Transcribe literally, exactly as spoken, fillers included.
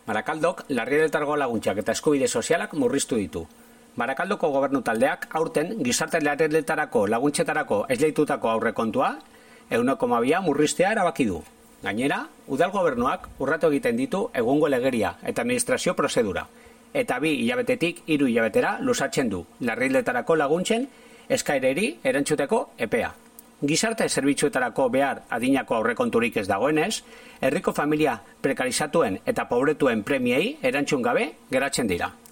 Barakaldok larrialdietako laguntzak eta eskubide sozialak murriztu ditu. Barakaldoko gobernu taldeak aurten gizarte larrialdietarako laguntzetarako esleitutako aurrekontua ehuneko koma bia murriztea erabaki du. Gainera, udal gobernuak urratu egiten ditu egungo legeria eta administrazio prozedura, eta bi hilabetetik hiru hilabetera luzatzen du larrialdietarako laguntzen eskaereri erantzuteko epea. Gizarte zerbitzuetarako behar adinako aurrekonturik ez dagoenez, herriko familia prekarizatuen eta pobretuen premiei erantzun gabe geratzen dira.